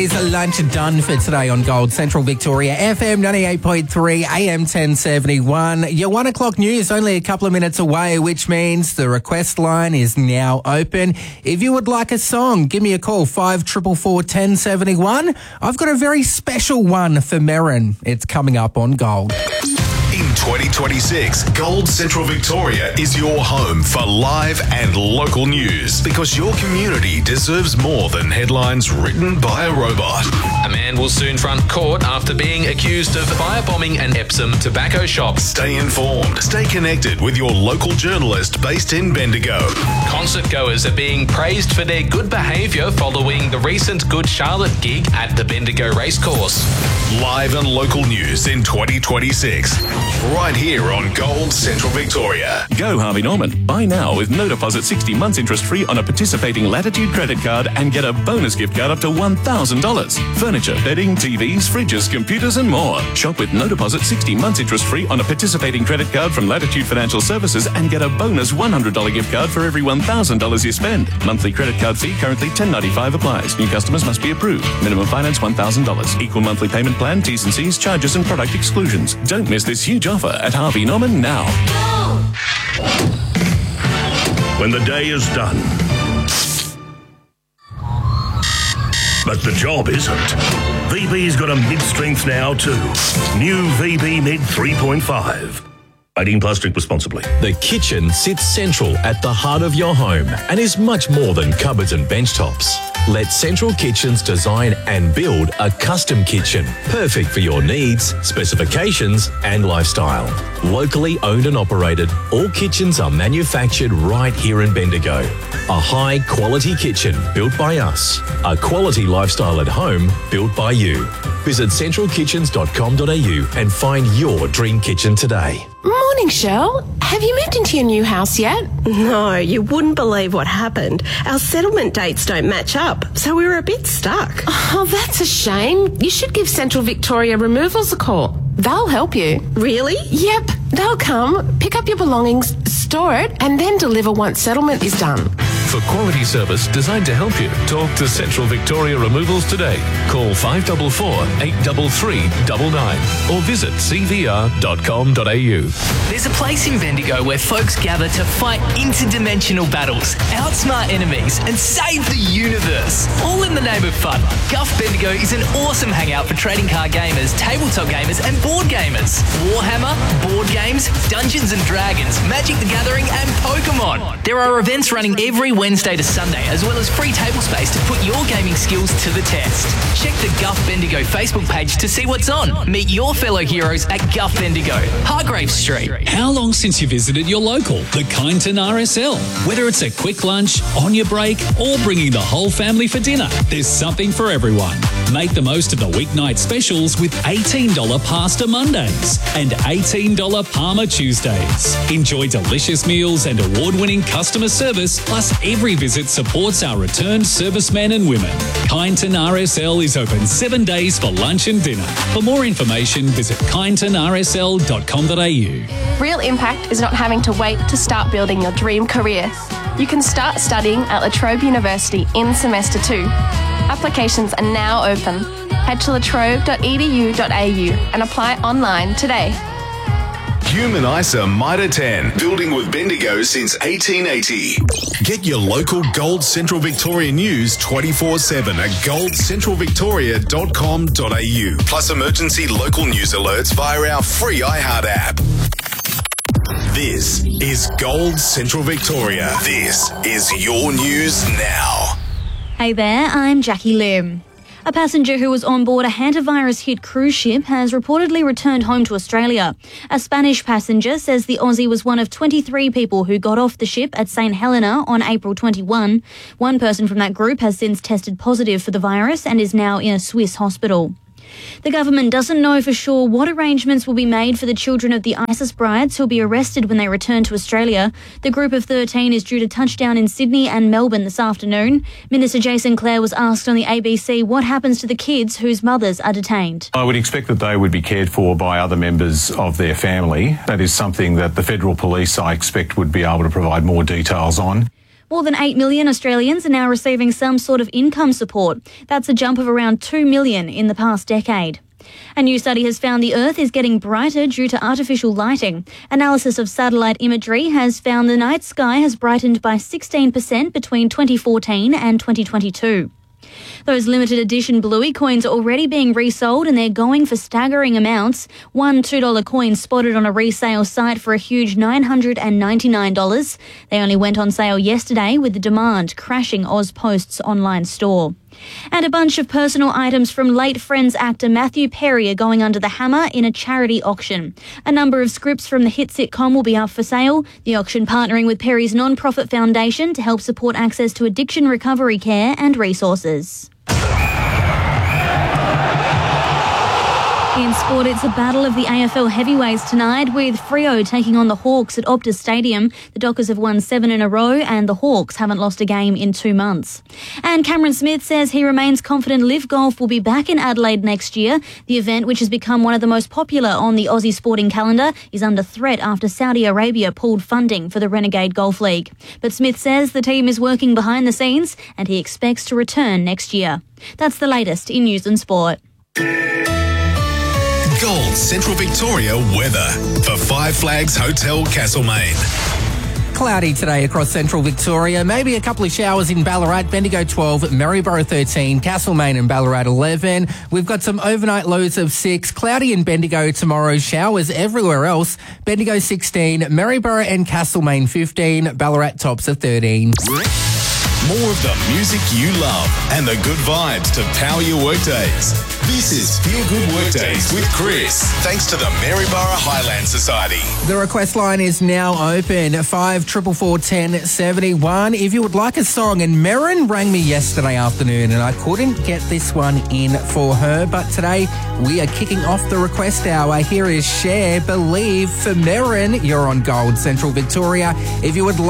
Is lunch done for today on Gold Central Victoria, FM 98.3, AM 1071. Your 1 o'clock news only a couple of minutes away, which means the request line is now open. If you would like a song, give me a call, 5444 1071. I've got a very special one for Merrin. It's coming up on Gold. In 2026, Gold Central Victoria is your home for live and local news because your community deserves more than headlines written by a robot. A man will soon front court after being accused of firebombing an Epsom tobacco shop. Stay informed. Stay connected with your local journalist based in Bendigo. Concert goers are being praised for their good behaviour following the recent Good Charlotte gig at the Bendigo Racecourse. Live and local news in 2026. Right here on Gold Central Victoria. Go Harvey Norman. Buy now with no deposit 60 months interest free on a participating Latitude credit card and get a bonus gift card up to $1,000. Furniture, bedding, TVs, fridges, computers and more. Shop with no deposit 60 months interest free on a participating credit card from Latitude Financial Services and get a bonus $100 gift card for every $1,000 you spend. Monthly credit card fee currently $10.95 applies. New customers must be approved. Minimum finance $1,000. Equal monthly payment plan, T's and C's, charges and product exclusions. Don't miss this huge offer at Harvey Norman now. When the day is done, but the job isn't, VB's got a mid-strength now too. New VB Mid 3.5. 18 plus, drink responsibly. The kitchen sits central at the heart of your home and is much more than cupboards and bench tops. Let Central Kitchens design and build a custom kitchen, perfect for your needs, specifications and lifestyle. Locally owned and operated, all kitchens are manufactured right here in Bendigo. A high-quality kitchen built by us. A quality lifestyle at home built by you. Visit centralkitchens.com.au and find your dream kitchen today. Morning, Shell. Have you moved into your new house yet? No, you wouldn't believe what happened. Our settlement dates don't match up, so we were a bit stuck. Oh, that's a shame. You should give Central Victoria Removals a call. They'll help you. Really? Yep. They'll come, pick up your belongings, store it, and then deliver once settlement is done. For quality service designed to help you, talk to Central Victoria Removals today. Call 544 833 99 or visit cvr.com.au. There's a place in Bendigo where folks gather to fight interdimensional battles, outsmart enemies, and save the universe. All in the name of fun. Guff Bendigo is an awesome hangout for trading card gamers, tabletop gamers, and board gamers. Warhammer, board games, Dungeons and Dragons, Magic the Gathering, and Pokemon. There are events running every Wednesday to Sunday, as well as free table space to put your gaming skills to the test. Check the Guff Bendigo Facebook page to see what's on. Meet your fellow heroes at Guff Bendigo, Hargrave Street. How long since you visited your local, the Kyneton RSL? Whether it's a quick lunch, on your break, or bringing the whole family for dinner, there's something for everyone. Make the most of the weeknight specials with $18 pasta Mondays and $18 Parma Tuesdays. Enjoy delicious meals and award-winning customer service, plus every visit supports our returned servicemen and women. Kyneton RSL is open 7 days for lunch and dinner. For more information, visit kynetonrsl.com.au. Real impact is not having to wait to start building your dream career. You can start studying at La Trobe University in Semester 2. Applications are now open. Head to latrobe.edu.au and apply online today. Human ISA Mitre 10, building with Bendigo since 1880. Get your local Gold Central Victoria news 24/7 at goldcentralvictoria.com.au. Plus emergency local news alerts via our free iHeart app. This is Gold Central Victoria. This is your news now. Hey there, I'm Jackie Lim. A passenger who was on board a hantavirus-hit cruise ship has reportedly returned home to Australia. A Spanish passenger says the Aussie was one of 23 people who got off the ship at St Helena on April 21. One person from that group has since tested positive for the virus and is now in a Swiss hospital. The government doesn't know for sure what arrangements will be made for the children of the ISIS brides who'll be arrested when they return to Australia. The group of 13 is due to touch down in Sydney and Melbourne this afternoon. Minister Jason Clare was asked on the ABC what happens to the kids whose mothers are detained. I would expect that they would be cared for by other members of their family. That is something that the Federal Police, I expect, would be able to provide more details on. More than 8 million Australians are now receiving some sort of income support. That's a jump of around 2 million in the past decade. A new study has found the Earth is getting brighter due to artificial lighting. Analysis of satellite imagery has found the night sky has brightened by 16% between 2014 and 2022. Those limited edition Bluey coins are already being resold and they're going for staggering amounts. One $2 coin spotted on a resale site for a huge $999. They only went on sale yesterday with the demand crashing AusPost's online store. And a bunch of personal items from late Friends actor Matthew Perry are going under the hammer in a charity auction. A number of scripts from the hit sitcom will be up for sale. The auction partnering with Perry's non-profit foundation to help support access to addiction recovery care and resources. In sport, it's a battle of the AFL heavyweights tonight with Freo taking on the Hawks at Optus Stadium. The Dockers have won 7 in a row and the Hawks haven't lost a game in 2 months. And Cameron Smith says he remains confident Live Golf will be back in Adelaide next year. The event, which has become one of the most popular on the Aussie sporting calendar, is under threat after Saudi Arabia pulled funding for the Renegade Golf League. But Smith says the team is working behind the scenes and he expects to return next year. That's the latest in news and sport. Gold Central Victoria weather for Five Flags Hotel Castlemaine. Cloudy today across central Victoria. Maybe a couple of showers in Ballarat, Bendigo 12, Maryborough 13, Castlemaine and Ballarat 11. We've got some overnight lows of 6. Cloudy in Bendigo tomorrow, showers everywhere else. Bendigo 16, Maryborough and Castlemaine 15, Ballarat tops of 13. More of the music you love and the good vibes to power your workdays. This is Feel Good Workdays with Chris, thanks to the Maryborough Highland Society. The request line is now open, 544171. If you would like a song, and Merrin rang me yesterday afternoon and I couldn't get this one in for her, but today we are kicking off the request hour. Here is Cher, Believe for Merrin. You're on Gold Central Victoria. If you would like